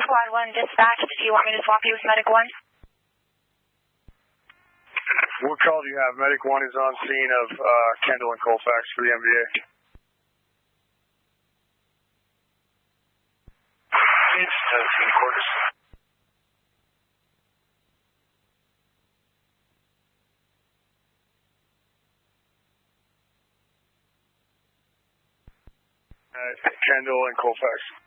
Squad 1 dispatch. Do you want me to swap you with Medic 1? What call do you have? Medic 1 is on scene of Kendall and Colfax for the MVA. It's 10 quarters. Kendall and Colfax.